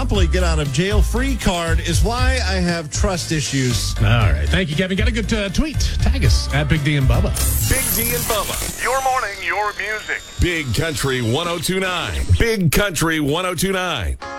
promptly get out of jail free card is why I have trust issues. All right. Thank you, Kevin. Got a good tweet. Tag us at Big D and Bubba. Big D and Bubba. Your morning, your music. Big Country 102.9. Big Country 102.9.